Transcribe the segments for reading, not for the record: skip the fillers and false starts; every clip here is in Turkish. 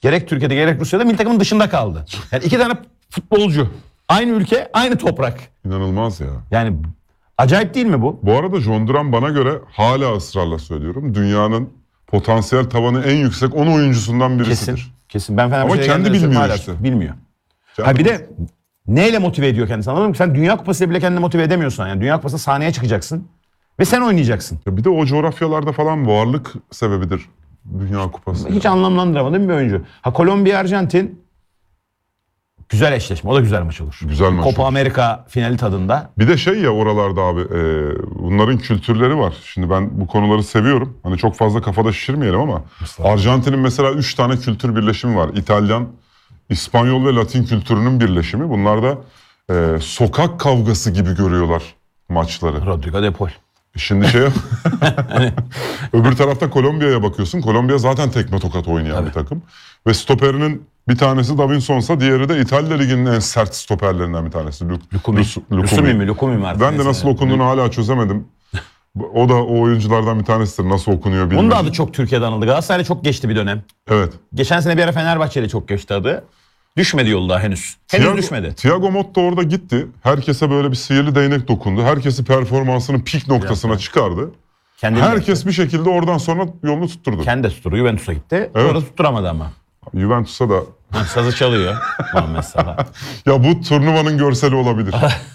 gerek Türkiye'de gerek Rusya'da milli takımın dışında kaldı. Yani 2 tane futbolcu. Aynı ülke, aynı toprak. İnanılmaz ya. Yani acayip değil mi bu? Bu arada John Duran bana göre, hala ısrarla söylüyorum, dünyanın potansiyel tavanı en yüksek 10 oyuncusundan birisidir. Kesin. Ben Ama kendi bilmiyor işte. Bilmiyor. Kendi Bir de neyle motive ediyor kendisi, anladın mı? Sen Dünya Kupası'yla bile kendini motive edemiyorsun. Yani Dünya Kupası'nda sahneye çıkacaksın ve sen oynayacaksın. Ya bir de o coğrafyalarda falan varlık sebebidir Dünya Kupası. Hiç anlamlandıramadığım bir oyuncu. Kolombiya, Arjantin güzel eşleşme. O da güzel maç olur. Güzel maç Copa olur. Amerika finali tadında. Bir de şey ya, oralarda abi bunların kültürleri var. Şimdi ben bu konuları seviyorum. Hani çok fazla kafada şişirmeyelim ama Arjantin'in mesela 3 tane kültür birleşimi var. İtalyan, İspanyol ve Latin kültürünün birleşimi. Bunlar da sokak kavgası gibi görüyorlar maçları. Rodrigo de Paul. Şimdi öbür tarafta Kolombiya'ya bakıyorsun. Kolombiya zaten tekme tokat oynayan bir takım. Ve stoperinin bir tanesi Davinson'sa diğeri de İtalya Ligi'nin en sert stoperlerinden bir tanesi. Lukumi mi artık? Ben de nasıl okunduğunu hala çözemedim. O da o oyunculardan bir tanesidir. Nasıl okunuyor bilmiyorum. Bunun da adı çok Türkiye'de anıldı. Galatasaray'da çok geçti bir dönem. Evet. Geçen sene bir ara Fenerbahçe'de çok geçti adı. Düşmedi yolda henüz. Düşmedi. Thiago Motta orada gitti. Herkese böyle bir sihirli değnek dokundu. Herkesi performansının pik noktasına çıkardı. Herkes bir şekilde oradan sonra yolunu tutturdu. Kendi de tutturdu. Juventus'a gitti. Evet. Orada tutturamadı ama. Juventus'a da... Sazı çalıyor Muhammed Salah. Ya bu turnuvanın görseli olabilir.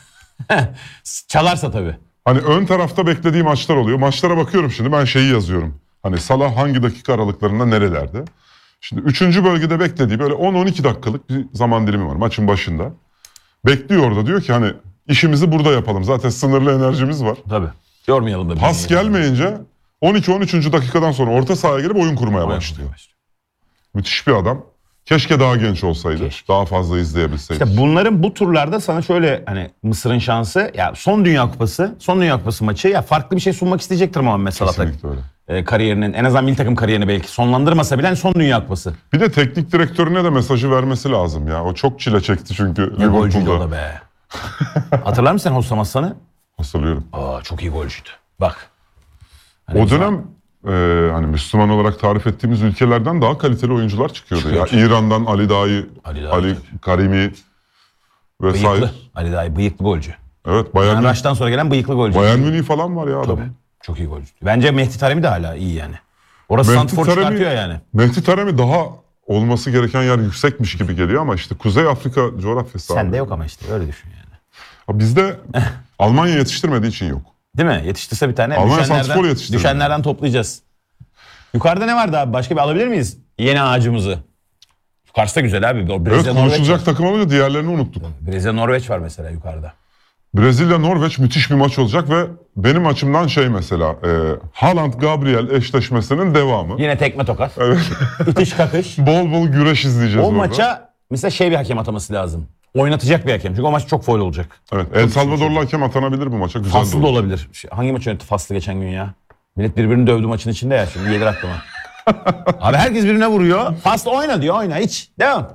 Çalarsa tabii. Hani ön tarafta beklediği maçlar oluyor. Maçlara bakıyorum şimdi, ben şeyi yazıyorum. Hani Salah hangi dakika aralıklarında nerelerde? Şimdi 3. bölgede beklediği böyle 10-12 dakikalık bir zaman dilimi var maçın başında. Bekliyor orada, diyor ki hani işimizi burada yapalım. Zaten sınırlı enerjimiz var. Tabii. Yormayalım da. Pas gelmeyince 12-13. dakikadan sonra orta sahaya girip oyun kurmaya başlıyor. Müthiş bir adam. Keşke daha genç olsaydı. Keşke. Daha fazla izleyebilseydik. İşte bunların bu turlarda sana şöyle, hani Mısır'ın şansı ya, son Dünya Kupası maçı ya, farklı bir şey sunmak isteyecektir Muhammed Salah. Kesinlikle öyle. Kariyerinin, en azından milli takım kariyerini belki sonlandırmasa bile son Dünya Kupası. Bir de teknik direktörüne de mesajı vermesi lazım ya. O çok çile çekti çünkü. Ne golcüydü o da be. Hatırlar mısın Hossam Aslan'ı? Hatırlıyorum. Çok iyi golcüydü. Bak. Hani o dönem hani Müslüman olarak tarif ettiğimiz ülkelerden daha kaliteli oyuncular çıkıyordu. Ya İran'dan Ali Dahi, Ali Karimi vesaire. Bıyıklı. Ali Dahi bıyıklı golcü. Evet, Bayern Raş'tan sonra gelen bıyıklı golcü. Bayern Münih falan var ya adam. Tabii. Çok iyi golcü. Bence Mehdi Taremi de hala iyi yani. Orası santrfor çıkartıyor yani. Mehdi Taremi daha olması gereken yer yüksekmiş gibi geliyor ama işte Kuzey Afrika coğrafyası. Sende yok ama işte öyle düşün yani. Bizde Almanya yetiştirmediği için yok. Değil mi? Yetiştirse bir tane. Almanya santrfor yetiştirdi. Düşenlerden toplayacağız. Yukarıda ne vardı abi? Başka bir alabilir miyiz? Yeni ağacımızı. Yukarısı da güzel abi. Evet, konuşulacak takım olunca diğerlerini unuttuk. Brezilya Norveç var mesela yukarıda. Brezilya Norveç müthiş bir maç olacak ve benim açımdan mesela Haaland Gabriel eşleşmesinin devamı. Yine tekme tokat. Evet. İtiş kakış. Bol bol güreş izleyeceğiz orada. O maça mesela bir hakem ataması lazım. Oynatacak bir hakem. Çünkü o maç çok faul olacak. Evet. El Salvadorlu hakem atanabilir bu maça. Güzel Faslı da olabilir. Hangi maç yönetti Faslı geçen gün ya? Millet birbirini dövdü maçın içinde ya. Şimdi gelir aklıma. Abi herkes birbirine vuruyor. Faslı oyna diyor. Oyna hiç. Devam.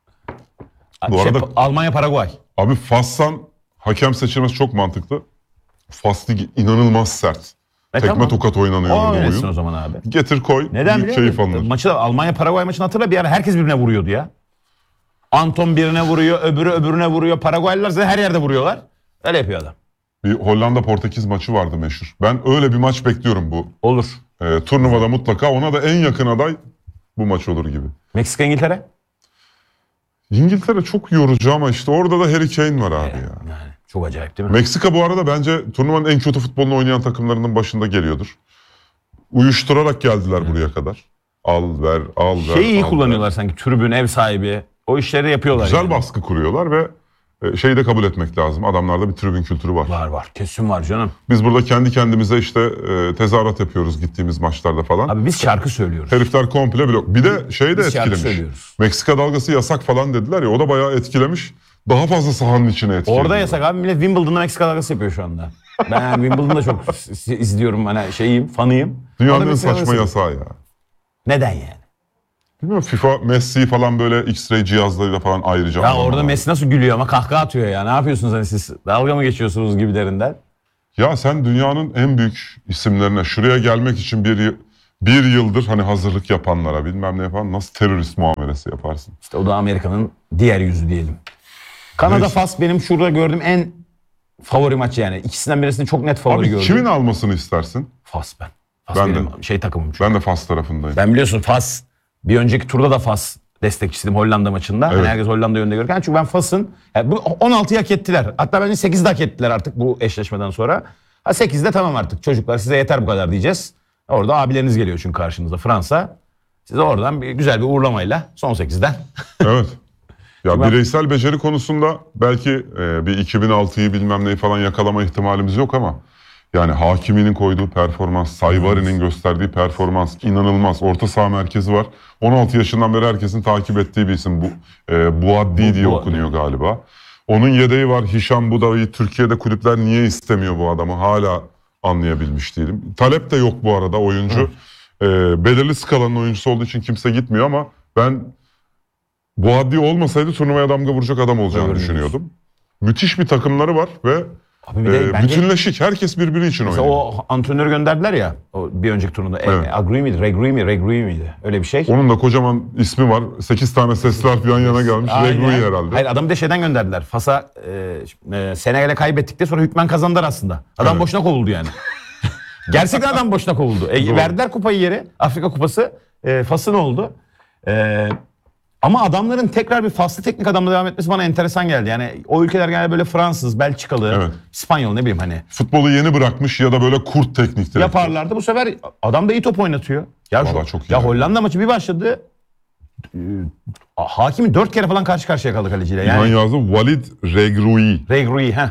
Bu arada Almanya Paraguay. Abi Fas'tan hakem seçilmesi çok mantıklı. Fas Ligi inanılmaz sert. Tekme tokat oynanıyor bu oyun. O zaman abi. Getir koy. Neden biliyor keyif alınır. Maçı da Almanya Paraguay maçını hatırla, bir ara herkes birbirine vuruyordu ya. Anton birine vuruyor, öbürü öbürüne vuruyor. Paraguaylılar zaten her yerde vuruyorlar. Öyle yapıyor adam. Bir Hollanda Portekiz maçı vardı meşhur. Ben öyle bir maç bekliyorum bu. Olur. Turnuvada mutlaka ona da en yakın aday bu maç olur gibi. Meksika İngiltere? İngiltere çok yorucu ama işte orada da Harry Kane var abi ya. Yani çok acayip değil mi? Meksika bu arada bence turnuvanın en kötü futbolunu oynayan takımlarının başında geliyordur. Uyuşturarak geldiler buraya kadar. Al ver, al ver. Şeyi iyi kullanıyorlar sanki, tribün, ev sahibi. O işleri yapıyorlar. Güzel baskı kuruyorlar ve şeyi de kabul etmek lazım. Adamlarda bir tribün kültürü var. Var. Kesin var canım. Biz burada kendi kendimize işte tezahürat yapıyoruz gittiğimiz maçlarda falan. Abi biz şarkı söylüyoruz. Herifler komple blok. Bir de şey de etkilemiş. Meksika dalgası yasak falan dediler ya, o da bayağı etkilemiş. Daha fazla sahanın içine etkiledi. Orada yasak abi. Millet Wimbledon'da Meksika dalgası yapıyor şu anda. Ben Wimbledon'da çok izliyorum. Hani fanıyım. Dünyanın en saçma yasağı ya. Neden yani? Bilmiyorum, FIFA Messi falan böyle X-ray cihazlarıyla falan ayrıca. Ya orada Messi nasıl gülüyor ama kahkaha atıyor ya. Ne yapıyorsunuz hani siz? Dalga mı geçiyorsunuz gibilerinden? Ya sen dünyanın en büyük isimlerine şuraya gelmek için bir bir yıldır hani hazırlık yapanlara bilmem ne yapan nasıl terörist muamelesi yaparsın? İşte o da Amerika'nın diğer yüzü diyelim. Kanada Neyse. Fas benim şurada gördüğüm en favori maç yani. İkisinden birisini çok net favori Abi gördüm. kimin almasını istersin? Fas ben. Fas Ben de. benim şey takımım çünkü. Ben de Fas tarafındayım. Ben biliyorsun Fas bir önceki turda da Fas destekçisiydim Hollanda maçında. Evet. Hani herkes Hollanda yönünde görürken. Çünkü ben Fas'ın yani bu 16'yı hak ettiler. Hatta bence 8'de hak ettiler artık bu eşleşmeden sonra. Ha 8'de tamam artık çocuklar size yeter bu kadar diyeceğiz. Orada abileriniz geliyor çünkü karşınıza Fransa. Size oradan bir güzel bir uğurlamayla son 8'den. Evet. Ya Şimdi ben- bireysel beceri konusunda belki bir 2006'yı bilmem neyi falan yakalama ihtimalimiz yok ama yani Hakimi'nin koyduğu performans, Sayvari'nin gösterdiği performans inanılmaz. Orta saha merkezi var. 16 yaşından beri herkesin takip ettiği bir isim bu. Buaddi diye okunuyor galiba. Onun yedeği var. Hişam Budavi'yi Türkiye'de kulüpler niye istemiyor bu adamı hala anlayabilmiş değilim. Talep de yok bu arada oyuncu. Belirli skalanın oyuncusu olduğu için kimse gitmiyor ama ben Buaddi olmasaydı turnuvaya damga vuracak adam olacağını Öyle düşünüyordum. Müthiş bir takımları var ve Abi bir de bence bütünleşik. Herkes birbiri için mesela oynuyor. o antrenörü gönderdiler ya o bir önceki turunda. Evet. Agree miydi? Regrui miydi? Öyle bir şey. Onun da kocaman ismi var. 8 tane sesli harf yan yana gelmiş. Aynen. Regrui herhalde. Hayır adamı da şeyden gönderdiler. Fas'a Senegal'e kaybettik de sonra hükmen kazandılar aslında. Adam Evet. boşuna kovuldu yani. Gerçekten adam boşuna kovuldu. Doğru. Verdiler kupayı yere. Afrika kupası. Fas'ın oldu. Ama adamların tekrar bir Faslı teknik adamla devam etmesi bana enteresan geldi. Yani o ülkeler genelde böyle Fransız, Belçikalı, Evet. İspanyol ne bileyim hani. Futbolu yeni bırakmış ya da böyle kurt teknik direktör. Yaparlardı. Bu sefer adam da iyi top oynatıyor. Ya, Vallahi çok iyi ya yani. Hollanda maçı bir başladı. Hakimi 4 kere falan karşı karşıya kaldı kaleciyle. İlhan Yani yazdı. Valid Regrui. Regrui ha.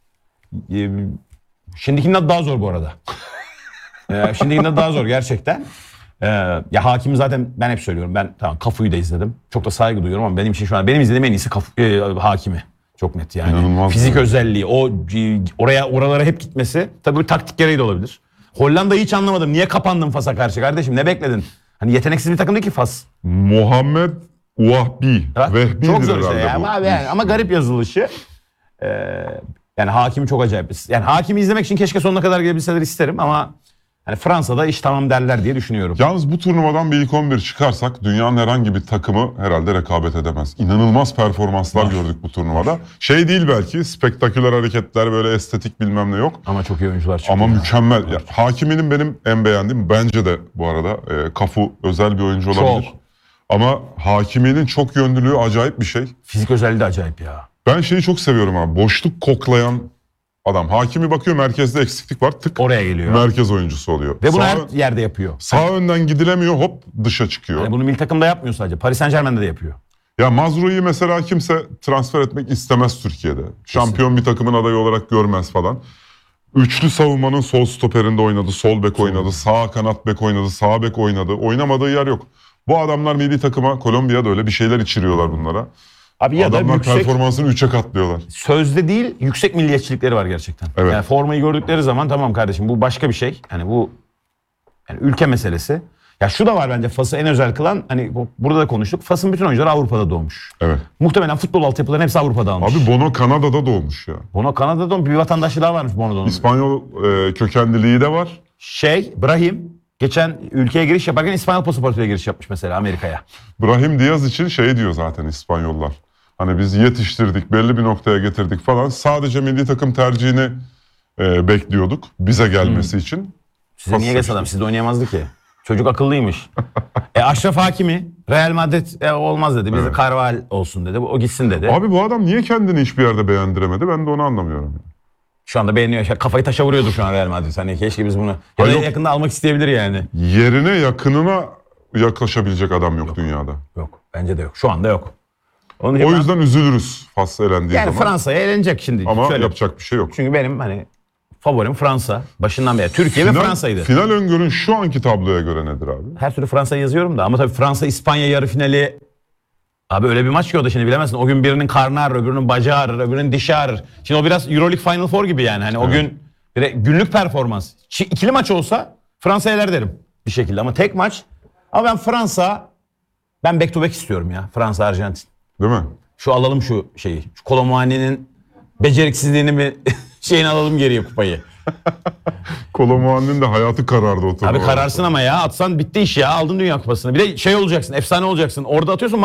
Şimdikinin adı daha zor bu arada. Şimdikinin adı daha zor gerçekten. Ya Hakimi zaten ben hep söylüyorum. Ben tamam Cafu'yu da izledim. Çok da saygı duyuyorum ama benim için şu an benim izlediğim en iyisi Hakimi. Çok net yani. İnanılmaz Fizik yani. özelliği, oralara hep gitmesi. Tabii bu taktik gereği de olabilir. Hollanda'yı hiç anlamadım. Niye kapandın Fas'a karşı kardeşim? Ne bekledin? Hani yeteneksiz bir takım değil ki Fas. Muhammed Wahbi. Bak, Vehbi'dir çok zor işte herhalde ya. bu. Ama garip yazılışı. Yani Hakimi çok acayip. Yani Hakimi izlemek için keşke sonuna kadar gelebilseler isterim ama hani Fransa'da iş tamam derler diye düşünüyorum. Yalnız bu turnuvadan bir ilk 11 çıkarsak dünyanın herhangi bir takımı herhalde rekabet edemez. İnanılmaz performanslar gördük bu turnuvada. Şey değil belki spektaküler hareketler böyle estetik bilmem ne yok. Ama çok iyi oyuncular çıktı. Ama ya. mükemmel. Ya, Hakimi'nin benim en beğendiğim bence de bu arada Cafu özel bir oyuncu olabilir. Çok. Ama Hakimi'nin çok yönlülüğü acayip bir şey. Fizik özelliği de acayip ya. Ben şeyi çok seviyorum abi. Boşluk koklayan adam. Hakimi bakıyor merkezde eksiklik var. Tık Oraya geliyor. merkez oyuncusu oluyor. Ve bunu Sağ, her yerde yapıyor. sağ önden gidilemiyor hop dışa çıkıyor. Yani bunu milli takımda yapmıyor sadece. Paris Saint-Germain'de de yapıyor. Ya Mazroui'yi mesela kimse transfer etmek istemez Türkiye'de. Şampiyon bir takımın adayı olarak görmez falan. Üçlü savunmanın sol stoperinde oynadı, sol bek oynadı, sağ kanat bek oynadı, sağ bek oynadı. Oynamadığı yer yok. Bu adamlar milli takıma, Kolombiya'da öyle bir şeyler içiriyorlar bunlara. Abi ya da Adamlar yüksek performansını 3'e katlıyorlar. sözde değil yüksek milliyetçilikleri var gerçekten. Evet. Yani formayı gördükleri zaman tamam kardeşim bu başka bir şey. Hani bu yani ülke meselesi. Ya şu da var bence Fas'ı en özel kılan hani burada da konuştuk. Fas'ın bütün oyuncuları Avrupa'da doğmuş. Evet. Muhtemelen futbol altyapılarının hepsi Avrupa'da almış. Abi Bono Kanada'da doğmuş ya. Bono Kanada'da doğmuş. Bir vatandaşı daha varmış Bono'nun. İspanyol kökenliliği de var. Brahim geçen ülkeye giriş yaparken İspanyol pasaportuyla giriş yapmış mesela Amerika'ya. Brahim Diaz için şey diyor zaten İspanyollar. Hani biz yetiştirdik, belli bir noktaya getirdik falan. Sadece milli takım tercihini bekliyorduk bize gelmesi için. Size niye gelsin adam? Siz de oynayamazdı ki. Çocuk akıllıymış. Aşraf Hakimi Real Madrid olmaz dedi. Bize Carval olsun dedi. O gitsin dedi. Abi bu adam niye kendini hiçbir yerde beğendiremedi? Ben de onu anlamıyorum. Şu anda beğeniyor. Kafayı taşa vuruyordu şu an Real Madrid. Hani keşke biz bunu ya da yok. yakında almak isteyebilir yani. Yerine yakınına yaklaşabilecek adam yok dünyada. Yok. Bence de yok. Şu anda yok. Onun için O ben- yüzden üzülürüz Fas elendiği yani zaman. Fransa'ya eğlenecek şimdi. Ama Şöyle, yapacak bir şey yok. çünkü benim hani favorim Fransa. Başından beri. Türkiye ve Fransa'ydı. Final öngörün şu anki tabloya göre nedir abi? Her türlü Fransa yazıyorum da ama tabii Fransa-İspanya yarı finali abi öyle bir maç ki o da şimdi bilemezsin. O gün birinin karnı ağrır, öbürünün bacağı ağrır, öbürünün dişi ağrır. Şimdi o biraz Euroleague Final Four gibi yani. Hani o gün günlük performans. İkili maç olsa Fransa eler derim bir şekilde ama tek maç. Ama ben back to back istiyorum ya. Fransa-Arjantin. Değil mi? Şu alalım şu şeyi. Şu Kolomuani'nin beceriksizliğini mi şeyini alalım geriye kupayı. Kolo Muani'nin de hayatı karardı o Abi turnuva. kararsın ama ya, atsan bitti iş ya, aldın Dünya Kupası'nı. Bir de şey olacaksın, efsane olacaksın. Orada atıyorsun,